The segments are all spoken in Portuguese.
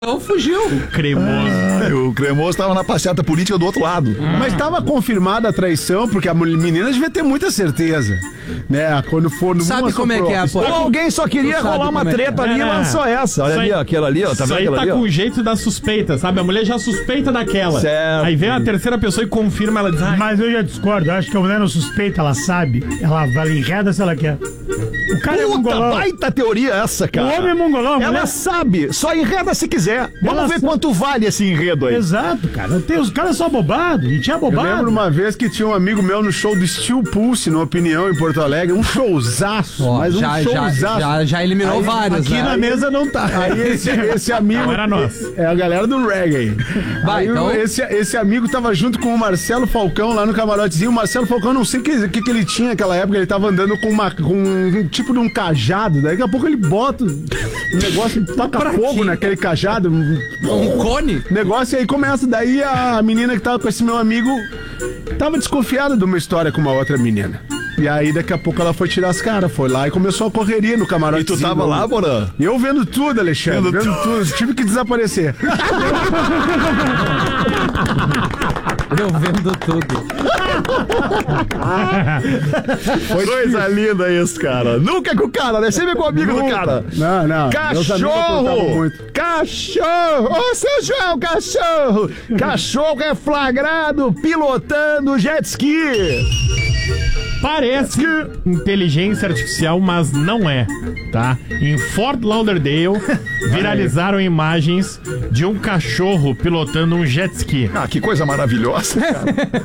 Então fugiu. O Cremoso. O Cremoso tava na passeata política do outro lado. Mas tava confirmada a traição, porque a menina devia ter muita certeza. Né? Quando for no Sabe como é que é, pô? Ou alguém só queria rolar uma treta ali e lançou essa. Olha ali, ó, aquela ali, ó. Tá Isso vendo aí aquela tá ali, ó? com o jeito da suspeita, sabe? A mulher já suspeita daquela. Certo. Aí vem a terceira pessoa e confirma, ela diz, Mas eu já discordo, eu acho que a mulher não suspeita, ela sabe. Ela enreda se ela quer. O cara é Puta, mongolão. baita teoria essa, cara. O homem é mongolão, a Ela mulher- sabe, só enreda se quiser. Vamos Ela ver sabe. quanto vale esse enredo aí. Exato, cara. Não tem, os caras são bobados. A gente é Eu bobado. lembro uma vez que tinha um amigo meu no show do Steel Pulse, no Opinião, em Porto Alegre. Um showzaço, Ó, mas um showzaço. já eliminou Aí, vários, aqui né? na mesa não tá. Aí esse amigo... Não era nosso. É a galera do reggae. Vai, Aí então. esse amigo tava junto com o Marcelo Falcão lá no camarotezinho. O Marcelo Falcão, não sei o que ele tinha naquela época. Ele tava andando com um tipo de um cajado. Daqui a pouco ele bota um negócio, taca fogo naquele cajado. Um cone? Negócio, e aí começa. Daí a menina que tava com esse meu amigo tava desconfiada de uma história com uma outra menina. E aí daqui a pouco ela foi tirar as caras, foi lá e começou a correria no camarote. E tu tava lá, Porã? E eu vendo tudo, Alexandre, vendo tudo. Tive que desaparecer. Eu vendo tudo. Foi Coisa linda isso, cara. Nunca com o cara, né? Sempre com o amigo do cara. Não. Meus amigos apontavam Cachorro! muito. Cachorro! Ô, seu João, cachorro! Cachorro é flagrado pilotando jet ski. Parece inteligência artificial, mas não é, tá? Em Fort Lauderdale, viralizaram imagens de um cachorro pilotando um jet ski. Ah, que coisa maravilhosa, cara.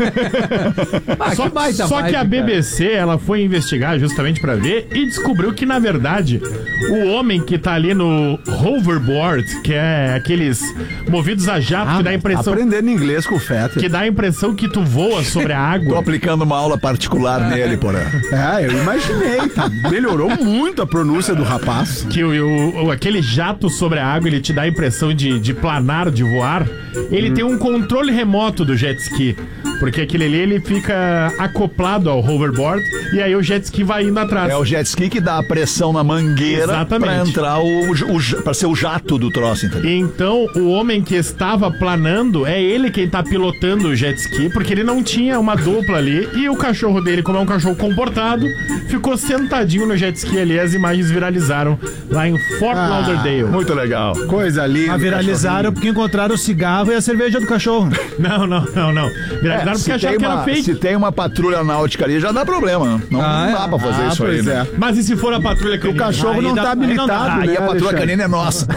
Que baita Só vibe, que a cara. BBC, ela foi investigar justamente pra ver e descobriu que, na verdade, o homem que tá ali no hoverboard, que é aqueles movidos a jato que dá a impressão... Aprendendo inglês com o Fetter. Que dá a impressão que tu voa sobre a Tô água. aplicando uma aula particular nele, Porã. É, eu imaginei, tá? Melhorou muito a pronúncia do rapaz. Que aquele jato sobre a água, ele te dá a impressão de planar, de voar. Ele tem um controle remoto do jet ski. Porque aquele ali, ele fica acoplado ao hoverboard e aí o jet ski vai indo atrás. É o jet ski que dá a pressão na mangueira Exatamente. pra entrar pra ser o jato do troço, entendeu? Então, o homem que estava planando, é ele quem tá pilotando o jet ski, porque ele não tinha uma dupla ali. E o cachorro dele, como é um cachorro comportado, ficou sentadinho no jet ski ali. As imagens viralizaram lá em Fort Lauderdale. Muito legal. Coisa linda. Mas viralizaram porque encontraram o cigarro e a cerveja do cachorro. Não. Viralizaram porque acharam que era fake. Se tem uma patrulha náutica ali, já dá problema. Não dá pra fazer isso aí, pois né? Mas e se for a patrulha canina? O cachorro não tá habilitado, Aí né, a patrulha Alexandre? canina é nossa.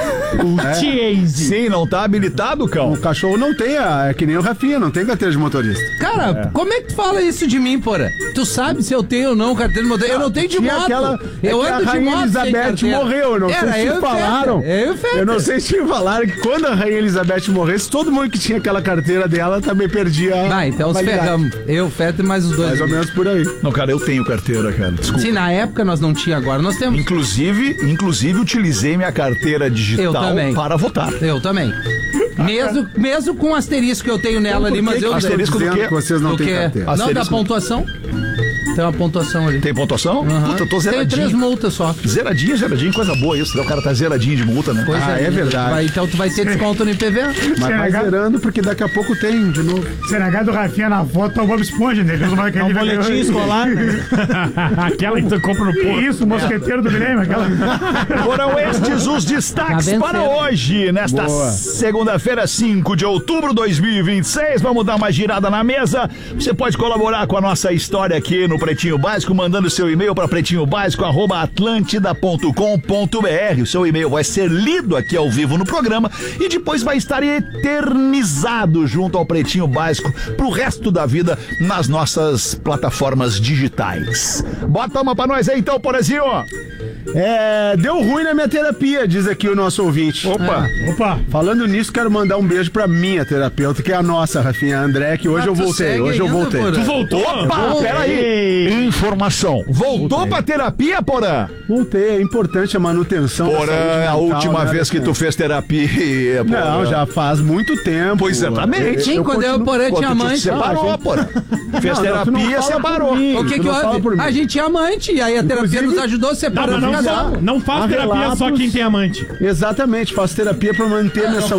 Chase. Sim, não tá habilitado, cão. O cachorro não tem, é que nem o Rafinha, não tem carteira de motorista. Cara, como é que tu fala isso de mim, porra? Tu sabe se eu tenho ou não carteira de motorista? Eu não tenho de Tinha moto. aquela- Eu é que ando a de Rainha moto sem Elizabeth carteira. morreu, eu não Era sei eu se e o falaram. Fetter, eu e o Fetter. Eu não sei se falaram que quando a Rainha Elizabeth morresse, todo mundo que tinha aquela carteira dela também perdia a Então os validade. ferramos. Eu, o Fetter, mais os dois. Mais ou menos por aí. Não, cara, eu tenho carteira, cara. Desculpa. Sim, na época nós não tinha, agora nós temos. Inclusive utilizei minha carteira digital Eu também. para votar. Eu também. Mesmo com o asterisco que eu tenho nela ali, mas eu... asterisco do Dizendo quê? que vocês não Do têm que? carteira. Não, da Asterisco. pontuação. Tem uma pontuação ali. Tem pontuação? Puta, eu tô Tem 3 zeradinho. multas só. Zeradinho, coisa boa isso. né? O cara tá zeradinho de multa, né? Coisa é linda. verdade. Então tu vai ter desconto no IPVA. Mas vai CNH zerando, porque daqui a pouco tem de novo. CNH do Rafinha na foto é o Bob Esponja, né? É um boletim escolar, né? Aquela que tu compra no posto. Isso, o mosqueteiro do Milênio, aquela... Foram estes os destaques Tá vencendo. para hoje, nesta Boa. segunda-feira, 5 de outubro de 2026. Vamos dar uma girada na mesa. Você pode colaborar com a nossa história aqui no Pretinho Básico, mandando seu e-mail para pretinhobásico@atlantida.com.br. O seu e-mail vai ser lido aqui ao vivo no programa e depois vai estar eternizado junto ao Pretinho Básico pro resto da vida nas nossas plataformas digitais. Bota uma pra nós aí então, Porazinho. Deu ruim na minha terapia, diz aqui o nosso ouvinte. Opa. Opa, Falando nisso, quero mandar um beijo pra minha terapeuta, que é a nossa, Rafinha André, que hoje eu tu voltei. segue Hoje eu ainda, voltei. Porã? Tu voltou? Opa, peraí. Informação. Voltou pra terapia, Porã? Voltei, é importante a manutenção. da saúde Porã, a mental, última né, vez que tu Alexandre? fez terapia, Porã. Não, já faz muito tempo. Pois exatamente. Sim, quando eu continuo- porém tinha Quando tu te amante. separou, Porã. Fez Não, tu não terapia, fala separou. por mim. O que Tu que não fala por houve? mim. A gente tinha amante, e aí a terapia Inclusive- nos ajudou a separar. não faz Há terapia só relatos. quem tem amante. Exatamente, faço terapia pra manter minha saúde